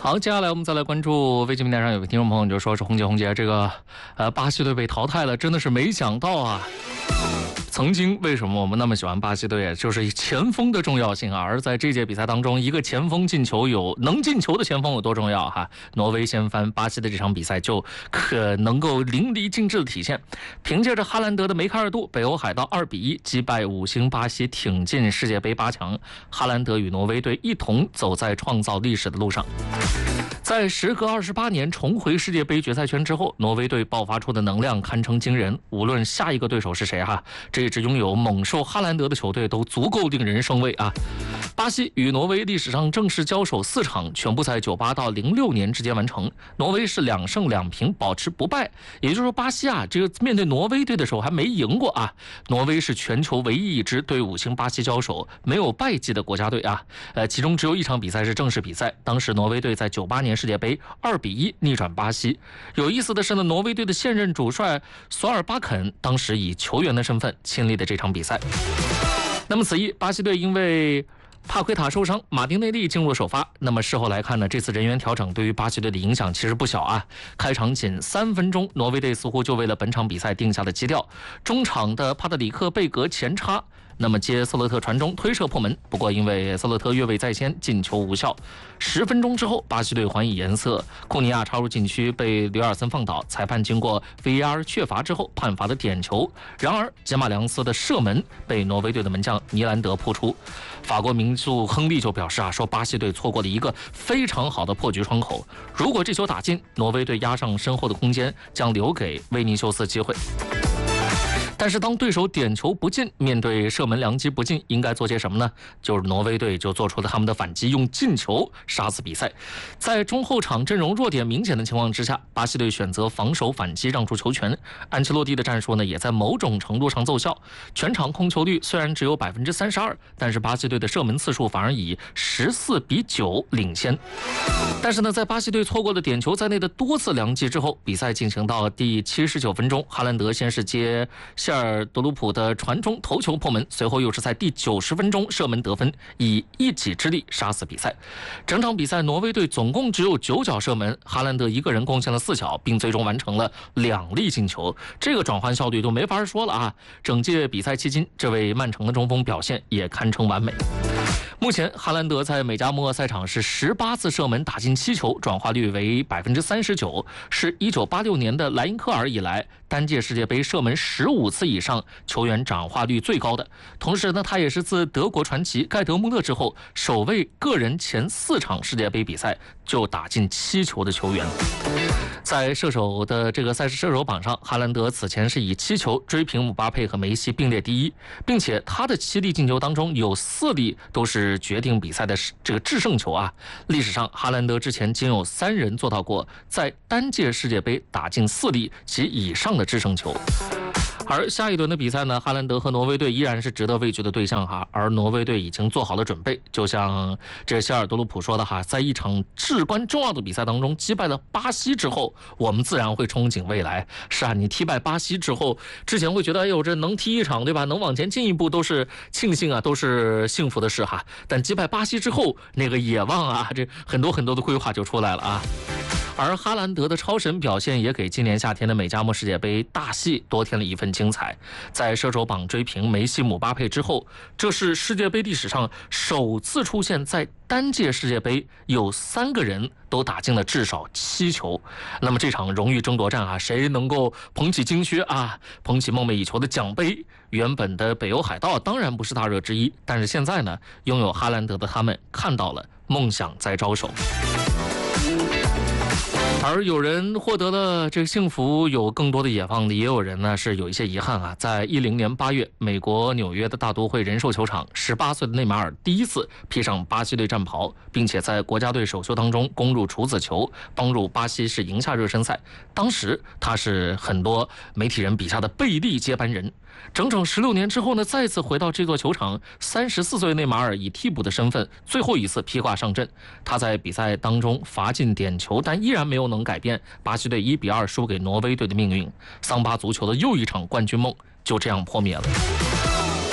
好，接下来我们再来关注微信平台上有个听众朋友就说是红姐，这个巴西队被淘汰了，真的是没想到啊。曾经为什么我们那么喜欢巴西队，就是前锋的重要性啊。而在这届比赛当中，一个前锋进球能进球的前锋有多重要哈？挪威掀翻巴西的这场比赛就可能够淋漓尽致的体现。凭借着哈兰德的梅开二度，北欧海盗2-1击败5星巴西，挺进世界杯8强。哈兰德与挪威队一同走在创造历史的路上。在时隔28年重回世界杯决赛圈之后，挪威队爆发出的能量堪称惊人。无论下一个对手是谁哈，这支拥有猛兽哈兰德的球队都足够令人生畏啊。巴西与挪威历史上正式交手4场，全部在98到06年之间完成。挪威是2胜2平，保持不败。也就是说，巴西啊，这个面对挪威队的时候还没赢过啊。挪威是全球唯一一支对5星巴西交手没有败绩的国家队啊。其中只有一场比赛是正式比赛，当时挪威队在98年世界杯2-1逆转巴西。有意思的是呢，挪威队的现任主帅索尔巴肯当时以球员的身份亲历的这场比赛。那么此役，巴西队因为帕奎塔受伤，马丁内利进入首发。那么事后来看呢，这次人员调整对于巴西队的影响其实不小啊。开场仅3分钟，挪威队似乎就为了本场比赛定下了基调。中场的帕特里克贝格前插，那么接瑟勒特传中推射破门，不过因为瑟勒特越位在先，进球无效。10分钟之后，巴西队还以颜色，库尼亚插入禁区被吕尔森放倒，裁判经过 VAR 确罚之后判罚的点球。然而吉马良斯的射门被挪威队的门将尼兰德扑出。法国名宿亨利就表示说巴西队错过了一个非常好的破局窗口，如果这球打进，挪威队压上身后的空间将留给维尼修斯机会。但是当对手点球不进，面对射门良机不进，应该做些什么呢？就是挪威队就做出了他们的反击，用进球杀死比赛。在中后场阵容弱点明显的情况之下，巴西队选择防守反击，让出球权。安切洛蒂的战术呢，也在某种程度上奏效。全场控球率虽然只有32%，但是巴西队的射门次数反而以14-9领先。但是呢，在巴西队错过了点球在内的多次良机之后，比赛进行到第79分钟，哈兰德先是接谢尔德鲁普的传中头球破门，随后又是在第90分钟射门得分，以一己之力杀死比赛。整场比赛挪威队总共只有9脚射门，哈兰德一个人贡献了4脚，并最终完成了2粒进球，这个转换效率都没法说了啊！整届比赛期间，这位曼城的中锋表现也堪称完美。目前哈兰德在美加摩尔赛场是18次射门打进7球，转化率为39%，是1986年的莱因克尔以来单届世界杯射门15次以上球员转化率最高的。同时呢，他也是自德国传奇盖德穆勒之后首位个人前4场世界杯比赛就打进7球的球员。在射手的这个赛事射手榜上，哈兰德此前是以7球追平姆巴佩和梅西并列第一，并且他的7粒进球当中有4粒都是决定比赛的这个制胜球啊！历史上，哈兰德之前仅有3人做到过在单届世界杯打进4粒及以上的制胜球。而下一轮的比赛呢，哈兰德和挪威队依然是值得畏惧的对象哈，而挪威队已经做好了准备，就像这希尔德鲁普说的哈，在一场至关重要的比赛当中击败了巴西之后，我们自然会憧憬未来。是啊，你踢败巴西之后，之前会觉得哎呦这能踢一场对吧，能往前进一步都是庆幸啊，都是幸福的事哈。但击败巴西之后，那个野望啊，这很多的规划就出来了啊。而哈兰德的超神表现也给今年夏天的美加墨世界杯大戏多添了一份精彩。在射手榜追平梅西、姆巴佩之后，这是世界杯历史上首次出现在单届世界杯有3个人都打进了至少7球。那么这场荣誉争夺战啊，谁能够捧起金靴啊，捧起梦寐以求的奖杯？原本的北欧海盗当然不是大热之一，但是现在呢，拥有哈兰德的他们看到了梦想在招手。而有人获得了这个幸福，有更多的野望的，也有人呢是有一些遗憾啊。在2010年8月，美国纽约的大都会人寿球场，18岁的内马尔第一次披上巴西队战袍，并且在国家队首秀当中攻入处子球，帮助巴西是赢下热身赛。当时他是很多媒体人笔下的贝利接班人。整整16年之后呢，再次回到这座球场，34岁内马尔以替补的身份最后一次披挂上阵。他在比赛当中罚进点球，但依然没有能改变巴西队1-2输给挪威队的命运。桑巴足球的又一场冠军梦就这样破灭了。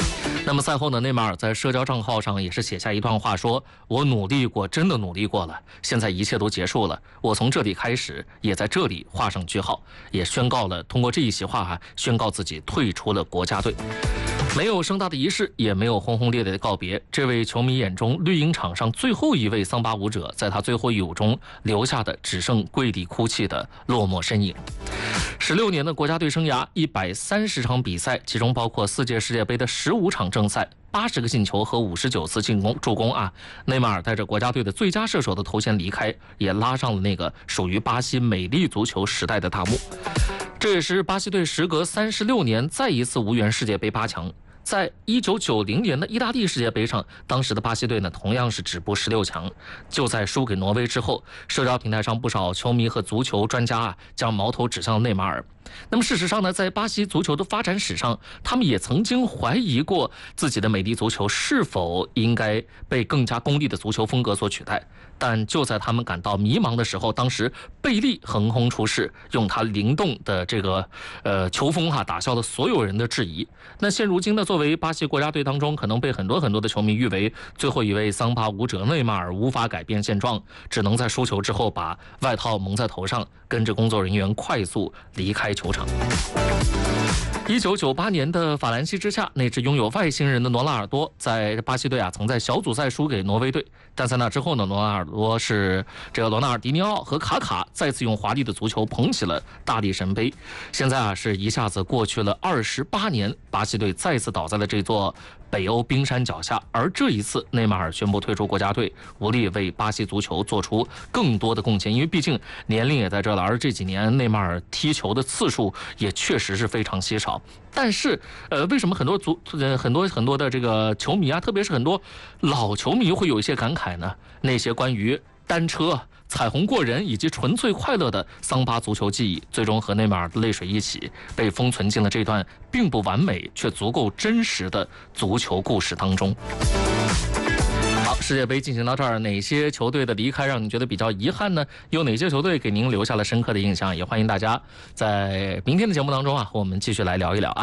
那么赛后呢，内马尔在社交账号上也是写下一段话，说：“我努力过，真的努力过了，现在一切都结束了，我从这里开始，也在这里画上句号，也宣告了通过这一席话宣告自己退出了国家队。”没有盛大的仪式，也没有轰轰烈烈的告别。这位球迷眼中绿茵场上最后一位桑巴舞者，在他最后一舞中留下的只剩跪地哭泣的落寞身影。16年的国家队生涯，130场比赛，其中包括4届世界杯的15场正赛，80个进球和59次助攻啊！内马尔带着国家队的最佳射手的头衔离开，也拉上了那个属于巴西美丽足球时代的大幕。这也是巴西队时隔36年再一次无缘世界杯8强。在1990年的意大利世界杯上，当时的巴西队呢同样是止步16强。就在输给挪威之后，社交平台上不少球迷和足球专家将矛头指向内马尔。那么事实上呢，在巴西足球的发展史上，他们也曾经怀疑过自己的美丽足球是否应该被更加功利的足球风格所取代。但就在他们感到迷茫的时候，当时贝利横空出世，用他灵动的这个球风打消了所有人的质疑。那现如今呢，作为巴西国家队当中可能被很多的球迷誉为最后一位桑巴舞者，内马尔无法改变现状，只能在输球之后把外套蒙在头上，跟着工作人员快速离开球场。1998年的法兰西之夏，那支拥有外星人的罗纳尔多在巴西队曾在小组赛输给挪威队，但在那之后呢，罗纳尔迪尼奥和卡卡再次用华丽的足球捧起了大力神杯。现在是一下子过去了28年，巴西队再次倒在了这座北欧冰山脚下，而这一次内马尔宣布退出国家队，无力为巴西足球做出更多的贡献，因为毕竟年龄也在这了，而这几年内马尔踢球的次数也确实是非常稀少。但是为什么很多的这个球迷特别是很多老球迷会有一些感慨呢？那些关于单车、彩虹过人以及纯粹快乐的桑巴足球记忆，最终和内马尔的泪水一起被封存进了这段并不完美却足够真实的足球故事当中。好，世界杯进行到这儿，哪些球队的离开让你觉得比较遗憾呢？有哪些球队给您留下了深刻的印象？也欢迎大家在明天的节目当中和我们继续来聊一聊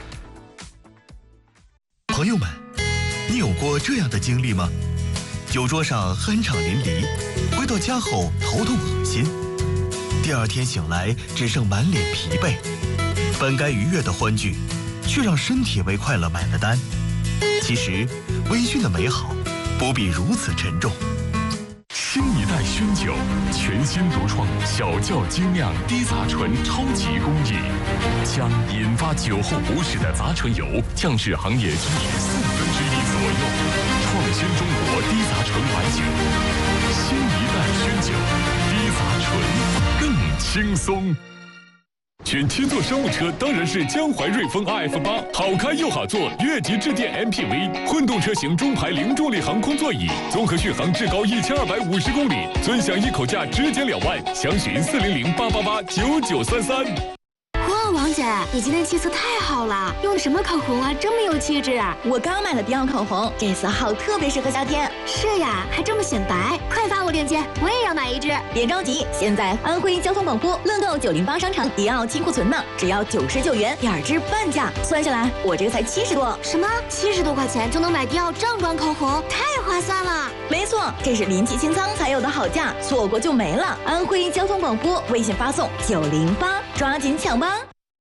朋友们，你有过这样的经历吗？酒桌上酣畅淋漓，回到家后头痛恶心，第二天醒来只剩满脸疲惫，本该愉悦的欢聚，却让身体为快乐买了单。其实微醺的美好不必如此沉重。 新一代熏酒，全新独创小窖精酿低杂醇超级工艺，将引发酒后不适的杂醇油降至行业均1/4左右，创新中国低杂醇白酒。新一代熏酒，低杂醇更轻松。选七座商务车当然是江淮瑞风 RF8， 好开又好坐，越级致电 MPV， 混动车型中排零重力航空座椅，综合续航至高1250公里，尊享一口价直减2万，详询400-888-9933。 哇，王姐，你今天气色太好了，用的什么口红啊，这么有气质？ 我刚买了迪奥口红，这色号特别适合夏天。 是呀，还这么显白，快发我链接，我也要买一支。 别着急，现在安徽交通广播乐购908商场迪奥清库存呢，只要99元，2支半价，算下来我这个才70多。 什么？70多块钱就能买迪奥正装口红，太划算了！ 没错，这是临期清仓才有的好价，错过就没了。安徽交通广播微信发送908，抓紧抢吧！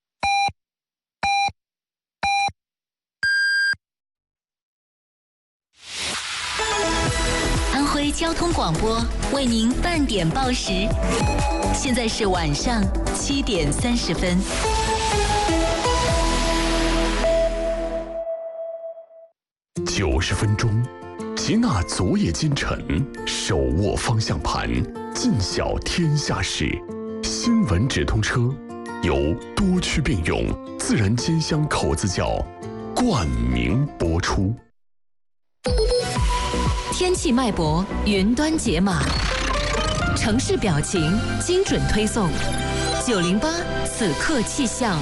安徽交通广播为您半点报时，现在是晚上7点30分。 90分钟，吉纳昨夜今晨，手握方向盘，尽晓天下事。新闻直通车由多区并用自然煎香口子窖冠名播出。 天气脉搏，云端解码，城市表情，精准推送。908此刻气象。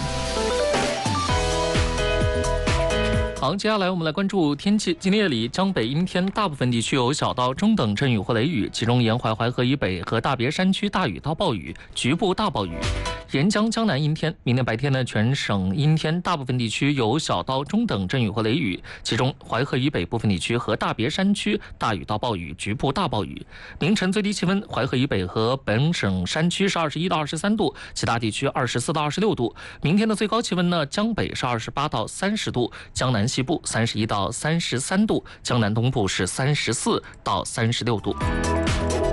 好，接下来我们来关注天气。今天夜里，江北阴天，大部分地区有小到中等阵雨或雷雨，其中沿淮淮河以北和大别山区大雨到暴雨，局部大暴雨。 沿江江南阴天。明天白天呢，全省阴天，大部分地区有小到中等阵雨或雷雨，其中淮河以北部分地区和大别山区大雨到暴雨，局部大暴雨。凌晨最低气温，淮河以北和本省山区是21到23度，其他地区24到26度。明天的最高气温呢，江北是28到30度，江南西部31到33度，江南东部是34到36度。